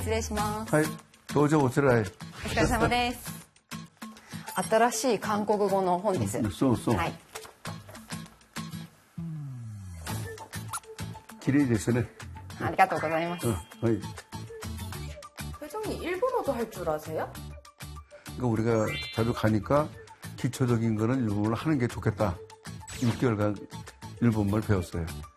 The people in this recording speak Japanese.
失礼します。 はい、どうぞおつらい。 お疲れ様です。新しい韓国語の本です。 そうそう。 はい。 綺麗ですね。 ありがとうございます。 はい。 회장님 일본어도 할 줄 아세요? 그러니까 우리가 자주 가니까 기초적인 거는 일본어를 하는 게 좋겠다. 6개월간 일본말 배웠어요.